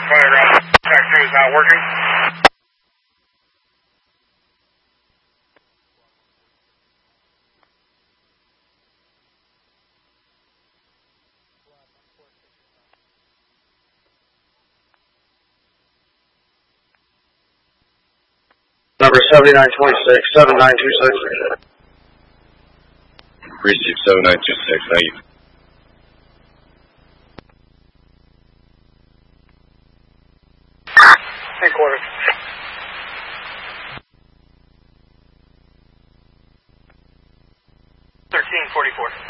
Track 2 is not working. Number 7926, 7926. Receive 7926, thank you. Headquarters. 1344.